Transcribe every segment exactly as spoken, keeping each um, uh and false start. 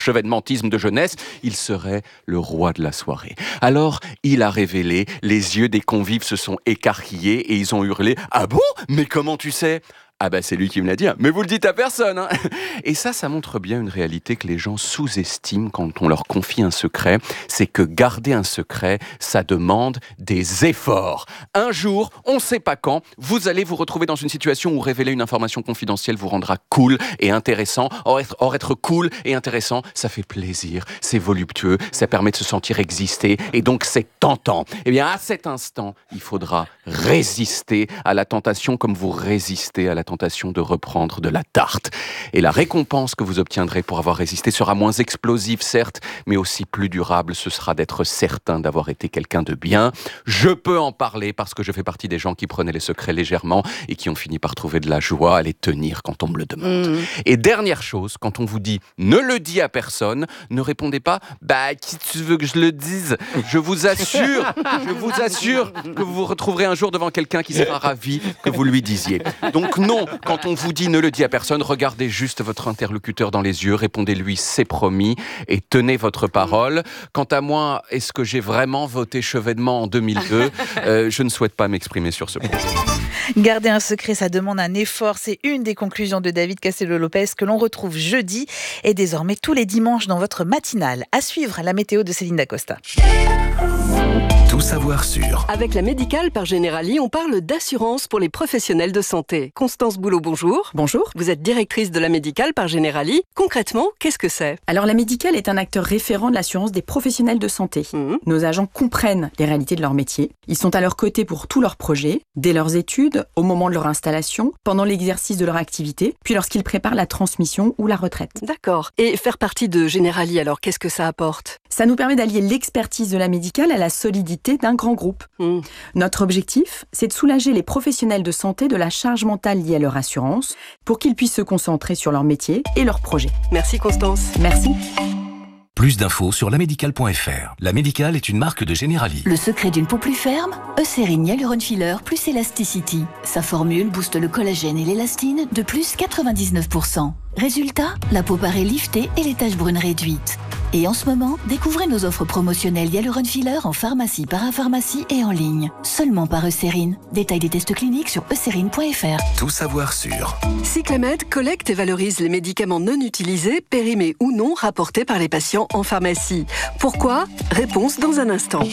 chevènementisme de jeunesse, il serait le roi de la soirée. Alors, il a révélé, les yeux des convives se sont écarquillés et ils ont hurlé « Ah bon ? Mais comment tu sais ?» Ah bah c'est lui qui me l'a dit, hein. Mais vous le dites à personne, hein. Et ça, ça montre bien une réalité que les gens sous-estiment quand on leur confie un secret, c'est que garder un secret, ça demande des efforts. Un jour, on ne sait pas quand, vous allez vous retrouver dans une situation où révéler une information confidentielle vous rendra cool et intéressant. Or être, or être cool et intéressant, ça fait plaisir, c'est voluptueux, ça permet de se sentir exister et donc c'est tentant. Eh bien, à cet instant, il faudra résister à la tentation comme vous résistez à la tentation de reprendre de la tarte. Et la récompense que vous obtiendrez pour avoir résisté sera moins explosive, certes, mais aussi plus durable. Ce sera d'être certain d'avoir été quelqu'un de bien. Je peux en parler parce que je fais partie des gens qui prenaient les secrets légèrement et qui ont fini par trouver de la joie à les tenir quand on me le demande. Mmh. Et dernière chose, quand on vous dit « ne le dis à personne », ne répondez pas « bah, qui tu veux que je le dise ?» Je vous assure, je vous assure que vous vous retrouverez un jour devant quelqu'un qui sera ravi que vous lui disiez. Donc non, quand on vous dit ne le dis à personne, regardez juste votre interlocuteur dans les yeux, répondez-lui c'est promis et tenez votre parole. Quant à moi, est-ce que j'ai vraiment voté Chevènement en deux mille deux ? euh, Je ne souhaite pas m'exprimer sur ce point. Garder un secret, ça demande un effort. C'est une des conclusions de David Castello-Lopez que l'on retrouve jeudi et désormais tous les dimanches dans votre matinale. À suivre, la météo de Céline Dacosta. Tout savoir sur. Avec la médicale par Generali, on parle d'assurance pour les professionnels de santé. Constance Boulot, bonjour. Bonjour. Vous êtes directrice de la médicale par Generali. Concrètement, qu'est-ce que c'est ? Alors la médicale est un acteur référent de l'assurance des professionnels de santé. Mmh. Nos agents comprennent les réalités de leur métier. Ils sont à leur côté pour tous leurs projets, dès leurs études, au moment de leur installation, pendant l'exercice de leur activité, puis lorsqu'ils préparent la transmission ou la retraite. D'accord. Et faire partie de Generali, alors qu'est-ce que ça apporte ? Ça nous permet d'allier l'expertise de la médicale à la solidité d'un grand groupe. Mmh. Notre objectif, c'est de soulager les professionnels de santé de la charge mentale liée à leur assurance pour qu'ils puissent se concentrer sur leur métier et leurs projets. Merci Constance. Merci. Plus d'infos sur lamédicale point f r. La Médicale est une marque de Generali. Le secret d'une peau plus ferme ? Eucérine Hyaluron Filler plus Elasticity. Sa formule booste le collagène et l'élastine de plus quatre-vingt-dix-neuf pour cent. Résultat, la peau paraît liftée et les taches brunes réduites. Et en ce moment, découvrez nos offres promotionnelles Hyaluron Filler en pharmacie, parapharmacie et en ligne. Seulement par Eucérine. Détail des tests cliniques sur eucérine point f r. Tout savoir sur. Cyclamed collecte et valorise les médicaments non utilisés, périmés ou non, rapportés par les patients en pharmacie. Pourquoi ? Réponse dans un instant.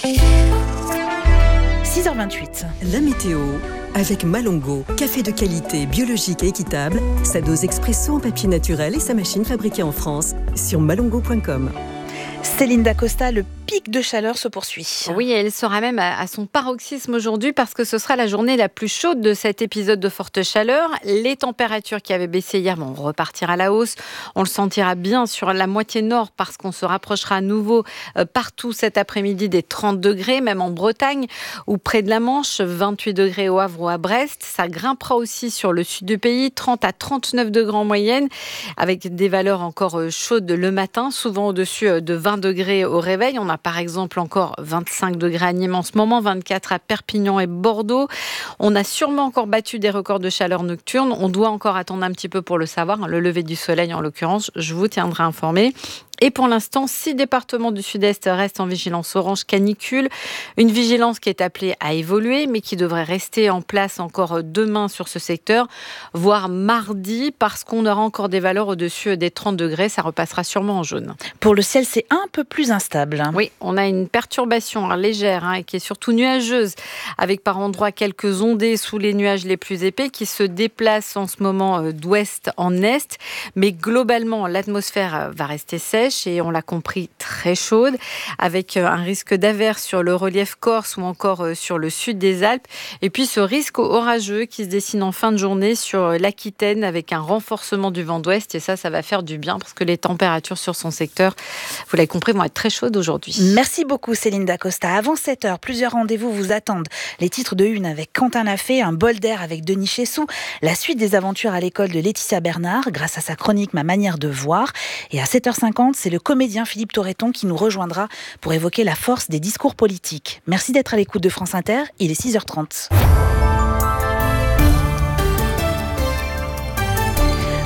six heures vingt-huit. La météo avec Malongo, café de qualité, biologique et équitable, sa dose expresso en papier naturel et sa machine fabriquée en France sur malongo point com. Céline Dacosta, le pic de chaleur se poursuit. Oui, elle sera même à son paroxysme aujourd'hui parce que ce sera la journée la plus chaude de cet épisode de forte chaleur. Les températures qui avaient baissé hier vont repartir à la hausse. On le sentira bien sur la moitié nord parce qu'on se rapprochera à nouveau partout cet après-midi des trente degrés, même en Bretagne ou près de la Manche, vingt-huit degrés au Havre ou à Brest. Ça grimpera aussi sur le sud du pays, trente à trente-neuf degrés en moyenne, avec des valeurs encore chaudes le matin, souvent au-dessus de vingt degrés au réveil. On a par exemple encore vingt-cinq degrés à Nîmes en ce moment, vingt-quatre à Perpignan et Bordeaux. On a sûrement encore battu des records de chaleur nocturne. On doit encore attendre un petit peu pour le savoir. Le lever du soleil, en l'occurrence, je vous tiendrai informé. Et pour l'instant, six départements du sud-est restent en vigilance orange canicule. Une vigilance qui est appelée à évoluer, mais qui devrait rester en place encore demain sur ce secteur, voire mardi, parce qu'on aura encore des valeurs au-dessus des trente degrés. Ça repassera sûrement en jaune. Pour le ciel, c'est un peu plus instable. Oui, on a une perturbation légère hein, qui est surtout nuageuse, avec par endroits quelques ondées sous les nuages les plus épais qui se déplacent en ce moment d'ouest en est. Mais globalement, l'atmosphère va rester sèche. Et on l'a compris, très chaude, avec un risque d'averse sur le relief corse ou encore sur le sud des Alpes. Et puis ce risque orageux qui se dessine en fin de journée sur l'Aquitaine avec un renforcement du vent d'ouest. Et ça, ça va faire du bien parce que les températures sur son secteur, vous l'avez compris, vont être très chaudes aujourd'hui. Merci beaucoup Céline Dacosta. Avant sept heures, plusieurs rendez-vous vous attendent. Les titres de une avec Quentin Lafay, un bol d'air avec Denis Chessou, la suite des aventures à l'école de Laetitia Bernard grâce à sa chronique Ma manière de voir. Et à sept heures cinquante, c'est le comédien Philippe Torreton qui nous rejoindra pour évoquer la force des discours politiques. Merci d'être à l'écoute de France Inter, il est six heures trente.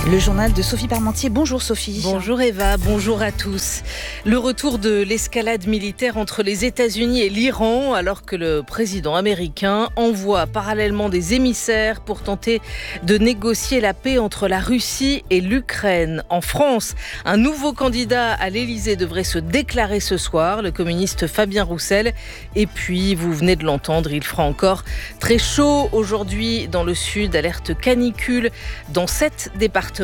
Le journal de Sophie Parmentier. Bonjour Sophie. Bonjour Eva, bonjour à tous. Le retour de l'escalade militaire entre les États-Unis et l'Iran, alors que le président américain envoie parallèlement des émissaires pour tenter de négocier la paix entre la Russie et l'Ukraine. En France, un nouveau candidat à l'Élysée devrait se déclarer ce soir, le communiste Fabien Roussel. Et puis, vous venez de l'entendre, il fera encore très chaud aujourd'hui dans le sud, alerte canicule dans sept départements.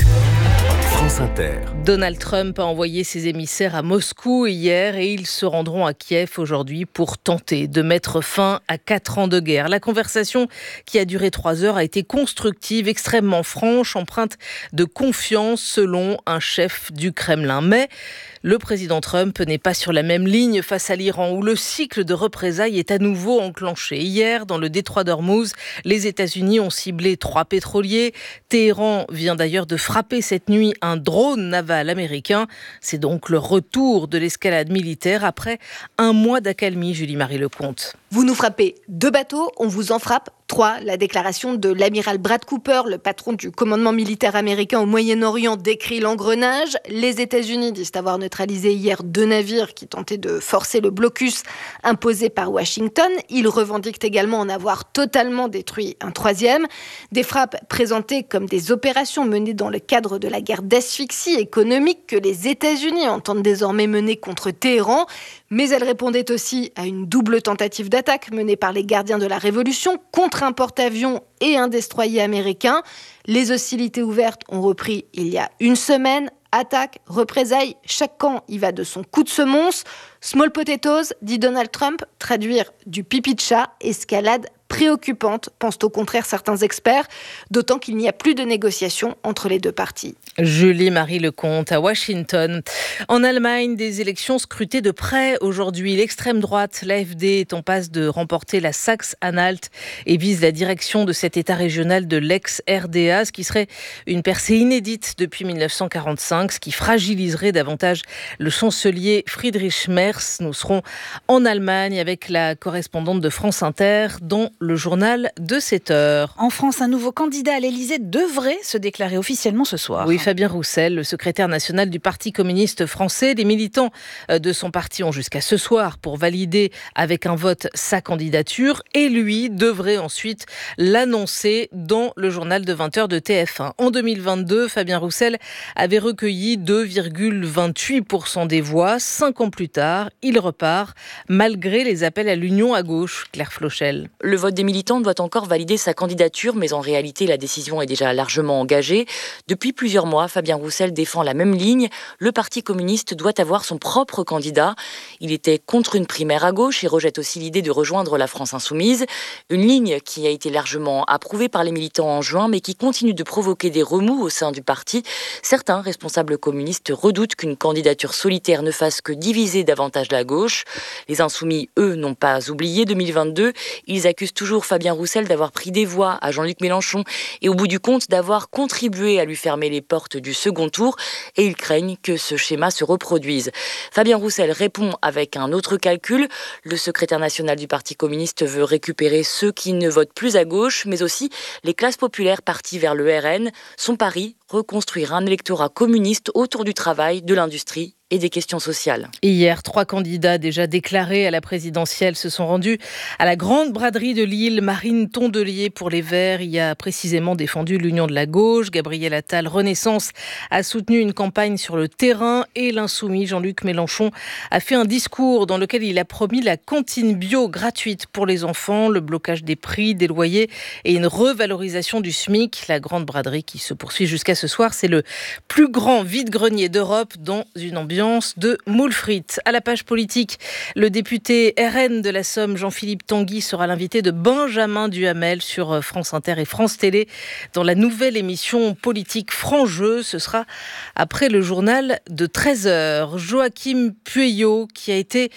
France Inter. Donald Trump a envoyé ses émissaires à Moscou hier et ils se rendront à Kiev aujourd'hui pour tenter de mettre fin à quatre ans de guerre. La conversation, qui a duré trois heures, a été constructive, extrêmement franche, empreinte de confiance selon un chef du Kremlin. Mais le président Trump n'est pas sur la même ligne face à l'Iran, où le cycle de représailles est à nouveau enclenché. Hier, dans le détroit d'Ormuz, les États-Unis ont ciblé trois pétroliers. Téhéran vient d'ailleurs de frapper cette nuit un drone naval américain. C'est donc le retour de l'escalade militaire après un mois d'accalmie, Julie-Marie Lecomte. Vous nous frappez deux bateaux, on vous en frappe trois. La déclaration de l'amiral Brad Cooper, le patron du commandement militaire américain au Moyen-Orient, décrit l'engrenage. Les États-Unis disent avoir neutralisé hier deux navires qui tentaient de forcer le blocus imposé par Washington. Ils revendiquent également en avoir totalement détruit un troisième. Des frappes présentées comme des opérations menées dans le cadre de la guerre d'asphyxie économique que les États-Unis entendent désormais mener contre Téhéran. Mais elles répondaient aussi à une double tentative d'attaque menée par les gardiens de la Révolution contre un porte-avions et un destroyer américain. Les hostilités ouvertes ont repris il y a une semaine. Attaque, représailles, chaque camp y va de son coup de semonce. Small potatoes, dit Donald Trump, traduire du pipi de chat, escalade préoccupante, pensent au contraire certains experts, d'autant qu'il n'y a plus de négociations entre les deux parties. Julie-Marie Lecomte à Washington. En Allemagne, des élections scrutées de près aujourd'hui. L'extrême droite, l'A F D, est en passe de remporter la Saxe-Anhalt et vise la direction de cet état régional de l'ex-R D A, ce qui serait une percée inédite depuis mille neuf cent quarante-cinq, ce qui fragiliserait davantage le chancelier Friedrich Merz. Nous serons en Allemagne avec la correspondante de France Inter dans le journal de sept heures. En France, un nouveau candidat à l'Élysée devrait se déclarer officiellement ce soir. Oui, Fabien Roussel, le secrétaire national du Parti communiste français. Les militants de son parti ont jusqu'à ce soir pour valider avec un vote sa candidature et lui devrait ensuite l'annoncer dans le journal de vingt heures de T F un. En deux mille vingt-deux, Fabien Roussel avait recueilli deux virgule vingt-huit pour cent des voix. Cinq ans plus tard, il repart malgré les appels à l'union à gauche. Claire Flochel. Le vote des militants doit encore valider sa candidature, mais en réalité, la décision est déjà largement engagée. Depuis plusieurs mois, Fabien Roussel défend la même ligne. Le Parti communiste doit avoir son propre candidat. Il était contre une primaire à gauche et rejette aussi l'idée de rejoindre la France insoumise. Une ligne qui a été largement approuvée par les militants en juin, mais qui continue de provoquer des remous au sein du parti. Certains responsables communistes redoutent qu'une candidature solitaire ne fasse que diviser davantage la gauche. Les insoumis, eux, n'ont pas oublié deux mille vingt-deux. Ils accusent toujours Fabien Roussel d'avoir pris des voix à Jean-Luc Mélenchon et au bout du compte d'avoir contribué à lui fermer les portes du second tour et ils craignent que ce schéma se reproduise. Fabien Roussel répond avec un autre calcul. Le secrétaire national du Parti communiste veut récupérer ceux qui ne votent plus à gauche, mais aussi les classes populaires parties vers le R N. Son pari, reconstruire un électorat communiste autour du travail, de l'industrie et des questions sociales. Hier, trois candidats déjà déclarés à la présidentielle se sont rendus à la grande braderie de Lille. Marine Tondelier pour les Verts y a précisément défendu l'union de la gauche. Gabriel Attal, Renaissance, a soutenu une campagne sur le terrain et l'insoumis Jean-Luc Mélenchon a fait un discours dans lequel il a promis la cantine bio gratuite pour les enfants, le blocage des prix, des loyers et une revalorisation du SMIC. La grande braderie qui se poursuit jusqu'à ce soir, c'est le plus grand vide-grenier d'Europe dans une ambiance de moules frites. À la page politique, le député R N de la Somme, Jean-Philippe Tanguy, sera l'invité de Benjamin Duhamel sur France Inter et France Télé dans la nouvelle émission politique Franc-Jeu. Ce sera après le journal de treize heures. Joachim Pueyo, qui a été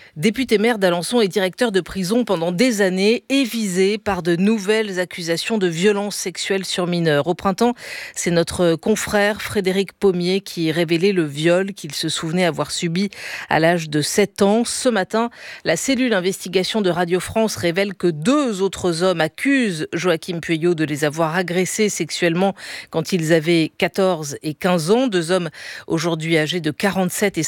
député maire d'Alençon et directeur de prison pendant des années, est visé par de nouvelles accusations de violences sexuelles sur mineurs. Au printemps, c'est notre confrère Frédéric Pommier qui révélait le viol qu'il se souvenait avoir subi à l'âge de sept ans. Ce matin, la cellule investigation de Radio France révèle que deux autres hommes accusent Joachim Pueyo de les avoir agressés sexuellement quand ils avaient quatorze et quinze ans. Deux hommes aujourd'hui âgés de quarante-sept et